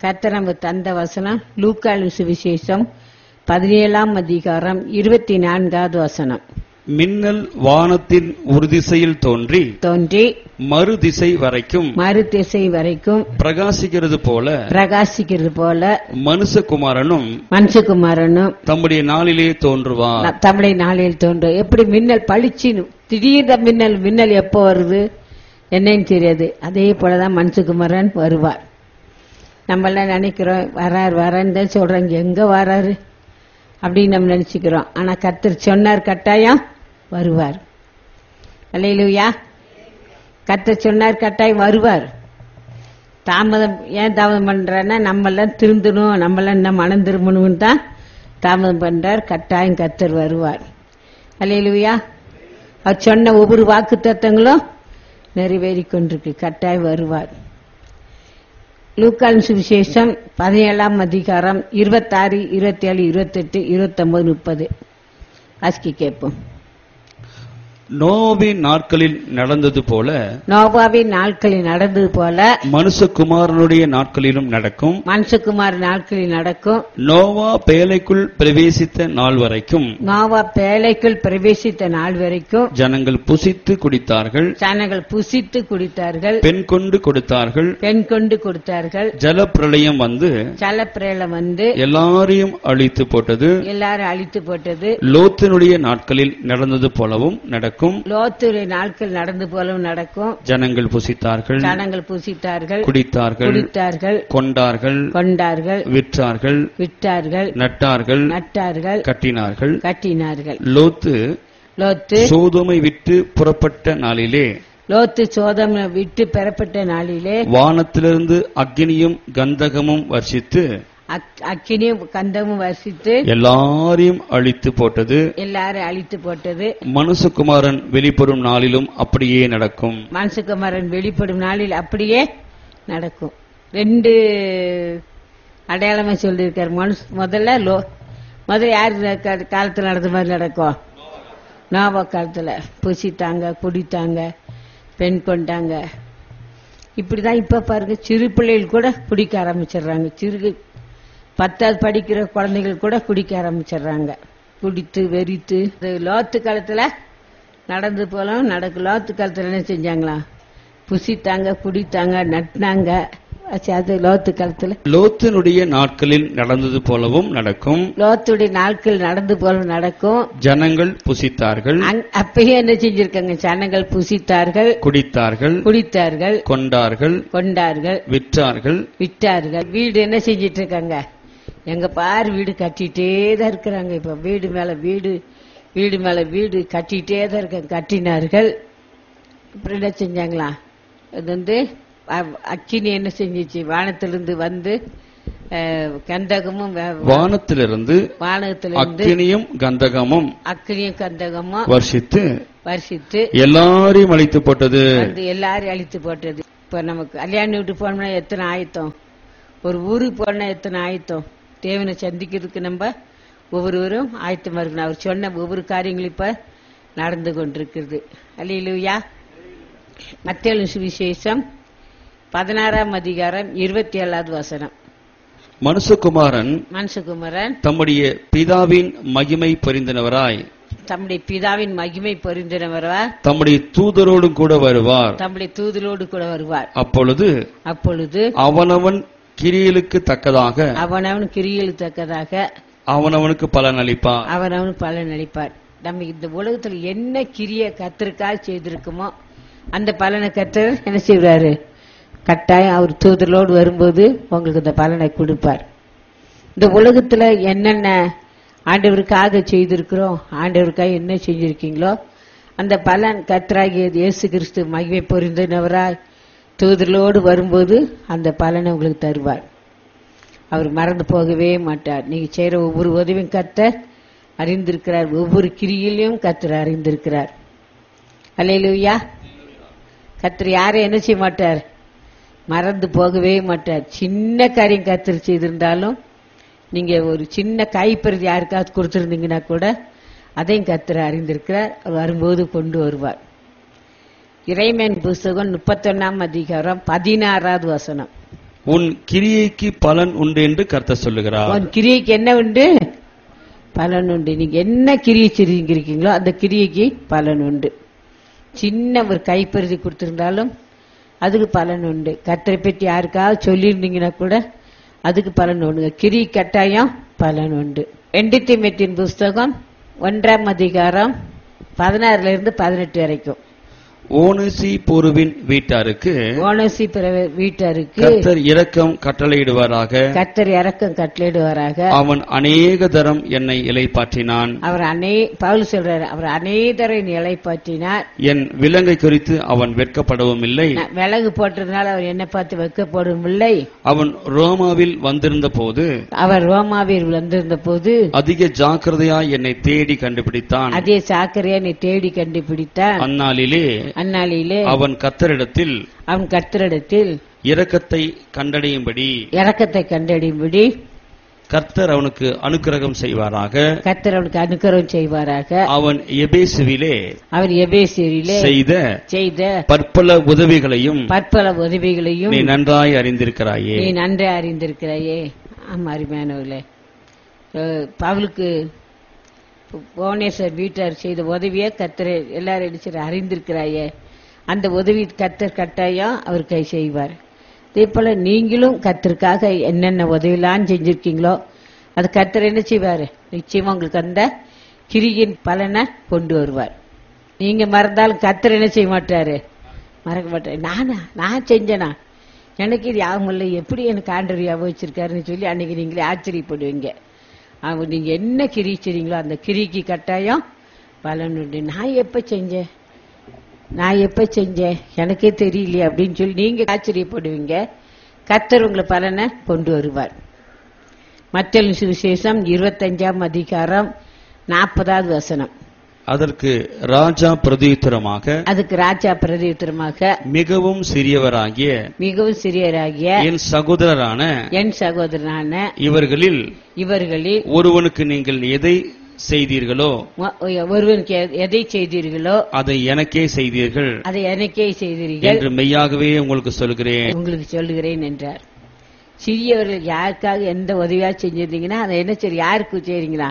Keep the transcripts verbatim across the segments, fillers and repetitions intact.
கர்த்தர் நமக்கு தந்த வசனம் லூக்காலு சுவிசேஷம் பதினேழாம் அதிகாரம் இருபத்தி நான்காவது வசனம். மின்னல் வானத்தின் ஒரு திசையில் தோன்றி தோன்றி மறு திசை வரைக்கும் மறு திசை வரைக்கும் பிரகாசிக்கிறது போல பிரகாசிக்கிறது போல மனுஷகுமாரனும் மனுஷகுமாரனும் தம்முடைய நாளிலே தோன்றுவார். தம்முடைய நாளில் தோன்றும். எப்படி மின்னல் பளிச்சு திடீர்னு மின்னல் மின்னல் எப்போ வருது என்னன்னு தெரியாது. அதே போலதான் மனுஷகுமாரன் வருவார். நம்ம எல்லாம் நினைக்கிறோம் வராரு வரான்னு தான் சொல்றாங்க, எங்க வராரு அப்படின்னு நம்ம நினைச்சுக்கிறோம். ஆனா கர்த்தர் சொன்னார், கட்டாயம் வருவார். அல்லேலூயா. கர்த்தர் சொன்னார், கட்டாயம் வருவார். தாமதம் ஏன் தாமதம் பண்றாருன்னா நம்ம எல்லாம் திருந்தணும், நம்ம எல்லாம் இன்னும் மனம் திரும்பணும்னு தான் தாமதம் பண்றார். கட்டாயம் கர்த்தர் வருவார். அல்லேலூயா. அவர் சொன்ன ஒவ்வொரு வாக்கு தத்தங்களும் நிறைவேறி கொண்டிருக்கு. கட்டாயம் வருவார். லூக்கான் சுவிசேஷம் பதினேழாம் அதிகாரம் இருபத்தாறு இருபத்தி ஏழு இருபத்தி எட்டு இருபத்தி ஒன்பது முப்பது ஆஸ்கி கேட்போம். நோவாவின் நாட்களில் நடந்தது போல நோவாவின் நாட்களில் நடந்தது போல மனுஷகுமாரனுடைய நாட்களிலும் நடக்கும். மனுஷகுமார் நாட்களில் நடக்கும். நோவா பேழைக்குள் பிரவேசித்த நாள் வரைக்கும் நோவா பேழைக்குள் பிரவேசித்த நாள் வரைக்கும் ஜனங்கள் புசித்து குடித்தார்கள். ஜனங்கள் புசித்து குடித்தார்கள். பெண் கொண்டு கொடுத்தார்கள். பெண் கொண்டு கொடுத்தார்கள். ஜல பிரளயம் வந்து ஜலப்பிரளயம் வந்து எல்லாரையும் அழித்து போட்டது. எல்லாரும் அழித்து போட்டது. லோத்தினுடைய நாட்களில் நடந்தது போலவும் நடக்கும். லோத்துடைய நாட்கள் நடந்து போலவும் நடக்கும். ஜனங்கள் புசித்தார்கள். ஜனங்கள் புசித்தார்கள். குடித்தார்கள். குடித்தார்கள். கொண்டார்கள். கொண்டார்கள். விற்றார்கள். விற்றார்கள். நட்டார்கள். நட்டார்கள். கட்டினார்கள். கட்டினார்கள். லோத்து லோத்து சோதோமை விட்டு புறப்பட்ட நாளிலே லோத்து சோதம் விட்டு பெறப்பட்ட நாளிலே வானத்திலிருந்து அக்கினியும் கந்தகமும் வர்ஷித்து அக்கினியும் கந்தமும் வசித்து எல்லாரையும் அழித்து போட்டது. எல்லாரும் அழித்து போட்டது. மனுஷகுமாரன் வெளிப்படும் நாளிலும் அப்படியே நடக்கும். மனுஷகுமாரன் வெளிப்படும் நாளில் அப்படியே நடக்கும். ரெண்டு அடையாளமா சொல்லியிருக்காரு. மனுஷ முதல்ல லோ முதல்ல யாரு காலத்துல நடந்த மாதிரி நடக்கும்? நோவா காலத்துல புசித்தாங்க, குடித்தாங்க, பெண் கொண்டாங்க. இப்படிதான் இப்ப பாருங்க, சிறு பிள்ளைகள் கூட குடிக்க ஆரம்பிச்சிடுறாங்க. சிறு பத்தாவது படிக்கிற குழந்தைகள் கூட குடிக்க ஆரம்பிச்சிடுறாங்க. குடித்து வெறித்து லோத்து காலத்துல நடந்து போலாம் நடக்கும். லோத்து காலத்துல என்ன செஞ்சாங்களா? புசித்தாங்க, குடித்தாங்க, நட்டினாங்க. அது லோத்து காலத்துல லோத்தினுடைய நாட்களில் நடந்தது போலவும் நடக்கும். லோத்துடைய நாட்கள் நடந்து போல நடக்கும். ஜனங்கள் புசித்தார்கள். அப்பயே என்ன செஞ்சிருக்காங்க? ஜனங்கள் புசித்தார்கள், குடித்தார்கள், குடித்தார்கள், கொண்டார்கள், கொண்டார்கள், விற்றார்கள், விற்றார்கள். வீடு என்ன செஞ்சிட்டு இருக்காங்க? எங்க பாரு வீடு கட்டிட்டே தான் இருக்கிறாங்க. இப்ப வீடு மேல வீடு, வீடு மேல வீடு கட்டிட்டே தான் இருக்காங்க. கட்டினார்கள். அப்புறம் என்ன செஞ்சாங்களா? அது வந்து அக்கினி என்ன செஞ்சிச்சு? வானத்திலிருந்து வந்து கந்தகமும் வானத்திலிருந்து வானத்திலிருந்து அக்கினியும் கந்தகமும் அக்கினியும் கந்தகமும் வர்ஷித்து வருஷித்து எல்லாரையும் அழித்து போட்டது. எல்லாரையும் அழித்து போட்டது. இப்ப நமக்கு கல்யாணம் வீட்டு போனோம்னா எத்தனை ஆயத்தம், ஒரு ஊருக்கு போனா எத்தனை ஆயத்தம். தேவனை சந்திக்கிறதுக்கு நம்ம ஒவ்வொருவரும் ஆயத்தமா இருக்கணும். அவர் சொன்ன ஒவ்வொரு காரியங்களும் இப்ப நடந்து கொண்டிருக்கிறது. அல்லேலூயா. மத்தேயு சுவிசேஷம் பதினாறாம் அதிகாரம் இருபத்தி ஏழாவது வசனம். மனுஷகுமாரன் மனுஷகுமாரன் தம்முடைய பிதாவின் மகிமை பொருந்தினவராய் தம்முடைய பிதாவின் மகிமை பொருந்தினவராய் தம்முடைய தூதரோடு கூட வருவார். தம்முடைய தூதரோடு கூட வருவார். அப்பொழுது அப்பொழுது அவனவன் கிரியைகளுக்கு தக்கதாக அவனவன் கிரியைகளுக்கு தக்கதாக அவனவனுக்கு பலன் அளிப்பார். அவனவன் பலன் அளிப்பார். நம்ம இந்த உலகத்துல என்ன கிரிய கர்த்தருக்காக செய்திருக்குமோ அந்த பலனை கர்த்தர் என்ன செய்வாரு? கட்டாயம் அவர் தூதரோடு வரும்போது உங்களுக்கு இந்த பலனை கொடுப்பார். இந்த உலகத்துல என்னென்ன ஆண்டவருக்காக செய்திருக்கிறோம், ஆண்டவருக்காக என்ன செஞ்சிருக்கீங்களோ அந்த பலன் கர்த்தராகிய இயேசு கிறிஸ்து மகிமை பொருந்தினவராய் தூதரோடு வரும்போது அந்த பலனை உங்களுக்கு தருவார். அவர் மறந்து போகவே மாட்டார். நீங்க செய்யற ஒவ்வொரு உதவியும் கர்த்தர் அறிந்திருக்கிறார். ஒவ்வொரு கிரியிலையும் கர்த்தர் அறிந்திருக்கிறார். அல்லேலூயா. கர்த்தர் யாரும் என்ன செய்ய மாட்டார்? மறந்து போகவே மாட்டார். சின்ன காரியம் கர்த்தர் செய்திருந்தாலும் நீங்க ஒரு சின்ன கைப்பறிது யாருக்காவது கொடுத்திருந்தீங்கன்னா கூட அதையும் கர்த்தர் அறிந்திருக்கிறார். அவர் வரும்போது கொண்டு வருவார். இறைமையின் புஸ்தகம் முப்பத்தி ஒன்னாம் அதிகாரம் பதினாறாவது வசனம். உன் கிரியைக்கு பலன் உண்டு என்று கர்த்தர் சொல்லுகிறார். உன் கிரியைக்கு என்ன உண்டு? பலன் உண்டு. நீங்க என்ன கிரியை செஞ்சிருக்கீங்களோ அந்த கிரியைக்கு பலன் உண்டு. சின்ன ஒரு கைப்பருதி கொடுத்திருந்தாலும் அதுக்கு பலன் உண்டு. கர்த்தரை பற்றி யாருக்காவது சொல்லியிருந்தீங்கன்னா கூட அதுக்கு பலன் உண்டு. கிரியை கட்டாயம் பலன் உண்டு. ரெண்டு தீமோத்தேயுவின் புஸ்தகம் ஒன்றாம் அதிகாரம் பதினாறுல இருந்து பதினெட்டு வரைக்கும். ஓனசி போருவின் வீட்டாருக்கு ஓனசி வீட்டாருக்கு கர்த்தர் இரக்கம் கட்டளையிடுவாராக. கர்த்தர் இரக்கம் கட்டளையிடுவாராக. அவன் அநேக தரம் என்னை இளைப்பாற்றினான். அவர் அநே பவுல் சொல்றாரு, அவர் அநேகரை இளைப்பாற்றினார். என் விலங்கை குறித்து அவன் வெட்கப்படவும் இல்லை. விலங்கு போட்டதுனால அவர் என்ன பார்த்து வெட்கப்படவும் இல்லை. அவன் ரோமாவில் வந்திருந்த போது அவர் ரோமாவில் வந்திருந்த போது அதிக ஜாக்கிரதையாய் என்னை தேடி கண்டுபிடித்தான். அதே சாக்கரையா என்னை தேடி கண்டுபிடித்தான். அந்நாளிலே அந்நாளிலே அவன் கர்த்தரிடத்தில் அவன் கர்த்தரிடத்தில் இரக்கத்தை கண்டடையும்படி இரக்கத்தை கண்டடையும்படி கர்த்தர் அவனுக்கு அனுக்கிரகம் செய்வாராக. கர்த்தர் அவனுக்கு அனுக்கிரகம் செய்வாராக. அவன் எபேசுவிலே அவர் எபேசுவிலே செய்த செய்த பற்பல உதவிகளையும் பற்பல உதவிகளையும் நீ நன்றாய் அறிந்திருக்கிறாயே. நீ நன்றாய் அறிந்திருக்கிறாயே. ஆமா, அருமையானவர்களே, பவுலுக்கு புவனேஸ்வர் வீட்டார் செய்த உதவியை கர்த்தர் எல்லாரும் அடிச்சு அறிந்திருக்கிறாயே. அந்த உதவி கர்த்தர் கட்டாயம் அவர் கை செய்வார். இதே போல நீங்களும் கர்த்தருக்காக என்னென்ன உதவிலாம் செஞ்சிருக்கீங்களோ அது கர்த்தர் என்ன செய்வாரு? நிச்சயமா உங்களுக்கு அந்த கிரியின் பலனை கொண்டு வருவார். நீங்க மறந்தாலும் கர்த்தர் என்ன செய்ய மாட்டாரு? மறக்க மாட்டாரு. நானா நான் செஞ்சேனா? எனக்கு இது யாவும் இல்லை, எப்படி எனக்கு ஆண்டவர் ஞாபகம் வச்சிருக்காருன்னு சொல்லி அன்னைக்கு நீங்களே ஆச்சரியப்படுவீங்க. அவங்க நீங்க என்ன கிரி செய்றீங்களோ அந்த கிரிக்கு கட்டாயம் பலன் உண்டு. நான் எப்ப செஞ்சேன் நான் எப்ப செஞ்சேன் எனக்கே தெரியலையே அப்படின்னு சொல்லி நீங்க ஆச்சரியப்படுவீங்க. கர்த்தர் உங்களை பலனை கொண்டு வருவார். மத்தேயு சுவிசேஷம் இருபத்தஞ்சாம் அதிகாரம் நாற்பதாவது வசனம். அதற்கு ராஜா பிரதியுத்தரமாக அதுக்கு ராஜா பிரதியுத்தரமாக மிகவும் சிறியவராகிய மிகவும் சிறியராகிய என் சகோதரரான என் சகோதரனான இவர்களில் இவர்களில் ஒருவனுக்கு நீங்கள் எதை செய்தீர்களோ ஒருவனுக்கு எதை செய்தீர்களோ அதை எனக்கே செய்தீர்கள் அதை எனக்கே செய்தீர்கள் என்று மெய்யாகவே உங்களுக்கு சொல்கிறேன் உங்களுக்கு சொல்லுகிறேன் என்றார். சிறியவர்கள் யாருக்காக எந்த உதவியா செஞ்சிருந்தீங்கன்னா அதை என்ன சரி யாருக்கு செய்றீங்களா?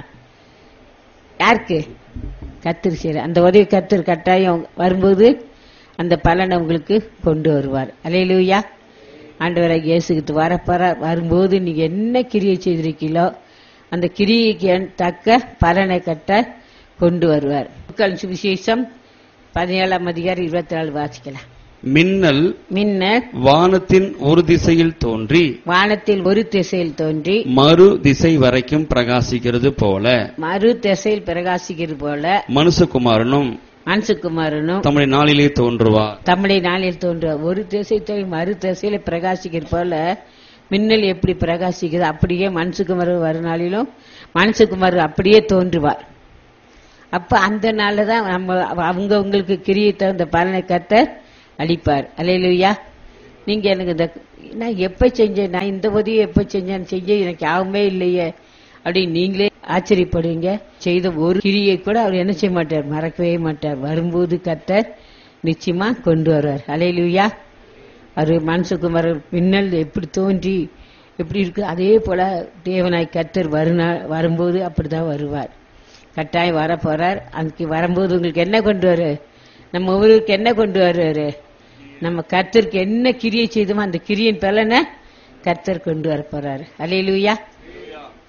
யாருக்கு? கர்த்தர் செய்ற அந்த உதவி கர்த்தர் கட்டாயம் வரும்போது அந்த பலனை உங்களுக்கு கொண்டு வருவார். அல்லேலூயா. ஆண்டவராகிய இயேசு கிறிஸ்து வரப்போறார். வரும்போது நீங்க என்ன கிரியை செய்திருக்கீங்களோ அந்த கிரியைக்கு தக்க பலனை கட்ட கொண்டு வருவார். சுவிசேஷம் பதினேழாம் அதிகாரம் இருபத்தி நாலு வாசிக்கலாம். மின்னல் மின்னல் வானத்தின் ஒரு திசையில் தோன்றி வானத்தில் ஒரு திசையில் தோன்றி மறு திசை வரைக்கும் பிரகாசிக்கிறது போல மறு திசையில் பிரகாசிக்கிறது போல மனுஷகுமாரனும் மனுஷகுமாரனும் தம்முடைய நாளிலே தோன்றுவார். தம்முடைய நாளில் தோன்றுவார். ஒரு திசை மறு திசையில பிரகாசிக்கிறது போல மின்னல் எப்படி பிரகாசிக்கிறது அப்படியே மனுஷகுமாரன் வரும் நாளிலும் மனுஷகுமாரன் அப்படியே தோன்றுவார். அப்ப அந்த நாள்ல தான் நம்ம அவங்க உங்களுக்கு கிரியை தகுந்த பலனை கர்த்தர் அளிப்பார். அல்லேலூயா. நீங்க எனக்கு இந்த நான் எப்ப செஞ்சேன், நான் இந்த உதவியை எப்ப செஞ்சேன் செஞ்ச எனக்கு யாவுமே இல்லையே அப்படின்னு நீங்களே ஆச்சரியப்படுவீங்க. செய்த ஒரு கிரியை கூட அவர் என்ன செய்ய மாட்டார்? மறக்கவே மாட்டார். வரும்போது கர்த்தர் நிச்சயமா கொண்டு வருவார். அல்லேலூயா. அவர் மனுஷகுமார் மின்னல் எப்படி தோன்றி எப்படி இருக்கு அதே போல தேவனாய் கர்த்தர் வருநா வரும்போது அப்படிதான் வருவார். கட்டாயம் வர போறார். அதுக்கு வரும்போது உங்களுக்கு என்ன கொண்டு வரு? நம்ம ஊருக்கு என்ன கொண்டு வருவாரு? நம்ம கர்த்தருக்கு என்ன கிரியை செய்தோமோ அந்த கிரியின் பலனை கர்த்தர் கொண்டு வர போறாரு. அல்லேலூயா.